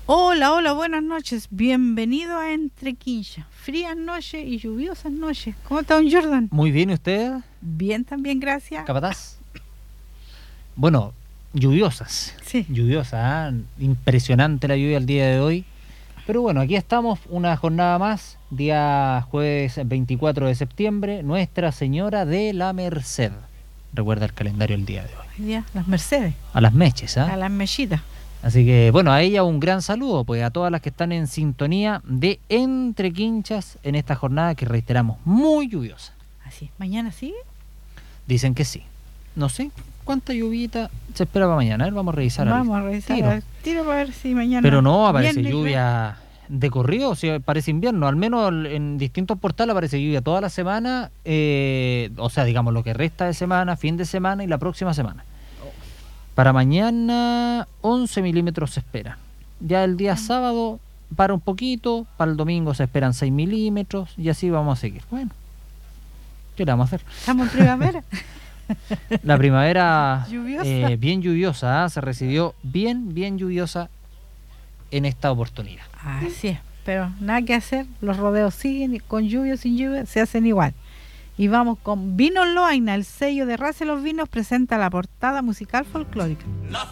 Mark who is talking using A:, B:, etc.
A: Hola, hola, buenas noches. Bienvenido a Entre Quinchas. Frías noches y lluviosas noches. ¿Cómo está, don Jordan?
B: Muy bien, ¿y usted?
A: Bien también, gracias.
B: Capataz. Bueno, lluviosas.
A: Sí.
B: Lluviosa, ¿eh? Impresionante la lluvia el día de hoy. Pero bueno, aquí estamos, una jornada más, día jueves 24 de septiembre, Nuestra Señora de la Merced. Recuerda el calendario el día de hoy.
A: Hoy día, las Mercedes,
B: A las meches,
A: a
B: ¿ah?
A: las mechitas.
B: Así que, bueno, a ella un gran saludo, pues a todas las que están en sintonía de Entre Quinchas en esta jornada que reiteramos, muy lluviosa.
A: Así es. ¿Mañana sigue?
B: Dicen que sí. No sé cuánta lluvita se espera para mañana. A ver, vamos a revisar.
A: Vamos a revisar. Tiro para ver si mañana.
B: Pero no aparece
A: viernes,
B: lluvia de corrido, o sea, parece invierno. Al menos en distintos portales aparece lluvia toda la semana. O sea, digamos lo que resta de semana, fin de semana y la próxima semana. Para mañana 11 milímetros se espera. Ya el día sábado para un poquito. Para el domingo se esperan 6 milímetros. Y así vamos a seguir. Bueno, ¿qué le vamos a hacer?
A: Estamos en primavera.
B: La primavera
A: Lluviosa.
B: bien lluviosa, ¿eh? Se recibió bien lluviosa en esta oportunidad.
A: Así es. Pero nada que hacer. Los rodeos siguen y con lluvia o sin lluvia se hacen igual. Y vamos con Vinos Loaina, el sello de Raza de los Vinos presenta la portada musical folclórica.